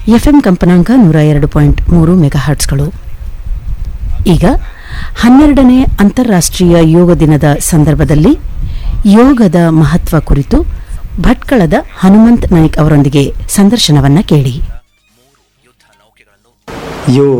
FM ಕಂಪನಾಂಕ 102.3 ಮೆಗಾಹರ್ಟ್ಸ್ಗಳು. ಈಗ 12ನೇ ಅಂತಾರಾಷ್ಟ್ರೀಯ ಯೋಗ ದಿನದ ಸಂದರ್ಭದಲ್ಲಿ ಯೋಗದ ಮಹತ್ವ ಕುರಿತು ಭಟ್ಕಳದ ಹನುಮಂತ್ ನಾಯ್ಕ್ ಅವರೊಂದಿಗೆ ಸಂದರ್ಶನವನ್ನ ಕೇಳಿ.